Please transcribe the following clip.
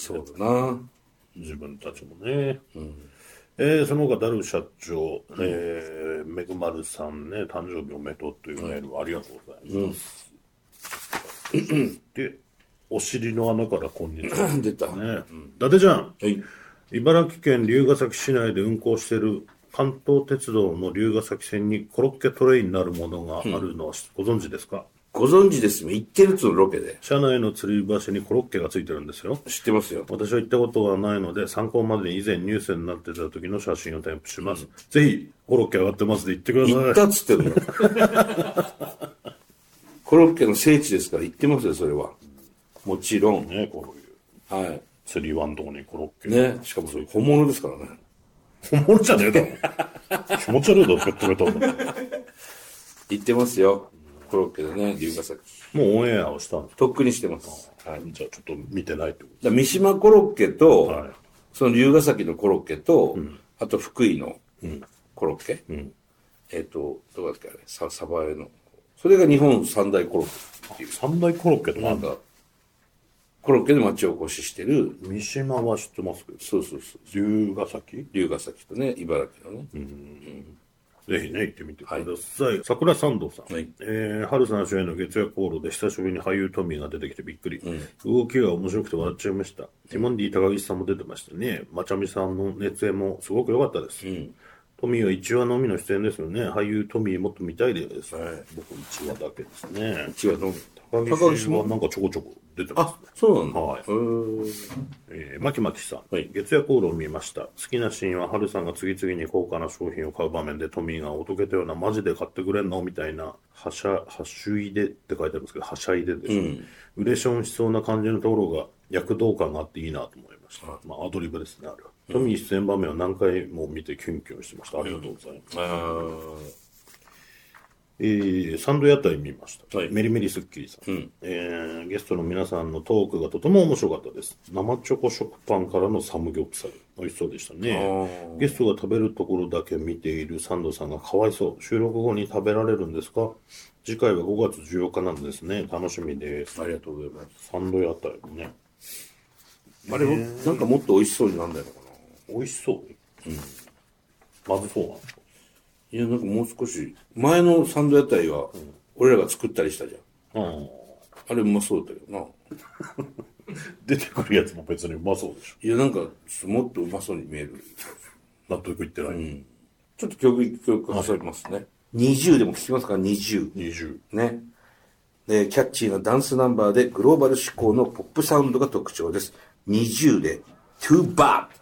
そうだな。 自分たちもね。その他ダル社長、めぐまるさんね、誕生日おめでとうというメールありがとうございます。で、お尻の穴からこんにちは。 出た。 ね、伊達ちゃん、 はい。 茨城県龍ケ崎市内で運行している関東鉄道の龍ケ崎線にコロッケトレイになるものがあるのはご存知ですか？ ご存知ですよ。行ってるっつうのロケで。 車内の吊り橋にコロッケがついてるんですよ。 知ってますよ。 私は行ったことがないので参考までに以前ニュースになってた時の写真を添付します。ぜひコロッケ上がってますで言ってください。 行ったっつってるの。コロッケの聖地ですから行ってますよ、それは。もちろん。 ね、こういう。 はい。 釣り輪のとこにコロッケ。 ね。しかもそれ本物ですからね。 本物じゃねえだろ。気持ち悪いだろ、ペットベトン。 行ってますよ。コロッケでね、龍ケ崎。 もうオンエアをしたんですか？ とっくにしてます。はい。 じゃあちょっと見てないってこだ三島コロッケと、 はいその龍ケ崎のコロッケと、あと福井のコロッケ。どこだっけあれ、サバエの。それが日本三大コロッケっていう。 と。三大コロッケとなんか、コロッケで町おこししてる。 三島は知ってますけど。 そうそうそう。 龍ヶ崎龍ケ崎とね、茨城のね。 ぜひね、行ってみてください。桜三道さん。 はい。 春さん主演の月夜航路で久しぶりに俳優トミーが出てきてびっくり。動きが面白くて笑っちゃいました。ティモンディ高岸さんも出てましたね。まちゃみさんの熱演もすごく良かったです。トミーは1話のみの出演ですよね。俳優トミーもっと見たいです。僕1話だけですね。 1話のみ。 高岸はなんかちょこちょこ出てますね。 そうなんだ。 はい。マキマキさん、 はい月夜航路を見ました。好きなシーンは春さんが次々に高価な商品を買う場面でトミーがおとけたようなマジで買ってくれんのみたいなはしゅいでって書いてあるんですけど、はしゃいでですね、ウレションしそうな感じのところが躍動感があっていいなと思いました。まあアドリブですね、あれは。トミー出演場面を何回も見てキュンキュンしてました。ありがとうございます。サンド屋台見ました、 はいメリメリスッキリさん、ゲストの皆さんのトークがとても面白かったです。生チョコ食パンからのサムギョプサル美味しそうでしたね。ゲストが食べるところだけ見ているサンドさんがかわいそう。収録後に食べられるんですか？次回は5月14日なんですね。楽しみです。 ありがとうございます。 サンド屋台ね、 あれ、なんかもっと美味しそうになんないのかな。 美味しそう、まずそうなんですか？ いや、なんかもう少し、前のサンド屋台は、俺らが作ったりしたじゃん。あれうまそうだったけどな。 出てくるやつも別にうまそうでしょ。 いや、なんか、もっとうまそうに見える。 納得いってない、 ちょっと曲挟みますね。20でも聞きますか？ 20。 20 ね。で、キャッチーなダンスナンバーでグローバル志向のポップサウンドが特徴です。20で、Too Bad!